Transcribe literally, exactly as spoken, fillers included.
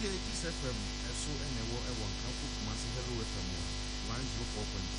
de Kiss F M eso enewo ewo nkanko Kumasi Hello F M one oh four point